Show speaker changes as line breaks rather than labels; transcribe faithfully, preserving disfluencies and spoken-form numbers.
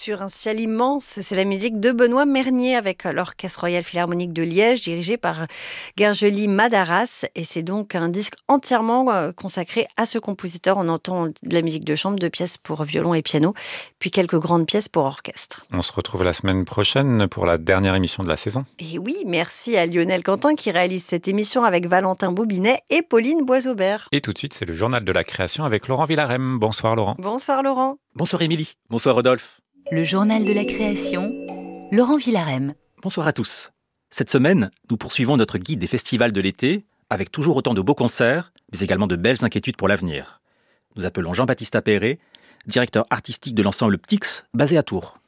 sur un ciel immense. C'est la musique de Benoît Mernier avec l'Orchestre Royal Philharmonique de Liège, dirigé par Gergely Madaras. Et c'est donc un disque entièrement consacré à ce compositeur. On entend de la musique de chambre, deux pièces pour violon et piano, puis quelques grandes pièces pour orchestre.
On se retrouve la semaine prochaine pour la dernière émission de la saison.
Et oui, merci à Lionel Quentin qui réalise cette émission avec Valentin Boubinet et Pauline Boisaubert.
Et tout de suite, c'est le journal de la création avec Laurent Villarem. Bonsoir Laurent.
Bonsoir Laurent.
Bonsoir Émilie. Bonsoir Rodolphe.
Le journal de la création, Laurent Villarem.
Bonsoir à tous. Cette semaine, nous poursuivons notre guide des festivals de l'été avec toujours autant de beaux concerts, mais également de belles inquiétudes pour l'avenir. Nous appelons Jean-Baptiste Appéré, directeur artistique de l'ensemble Ptix, basé à Tours.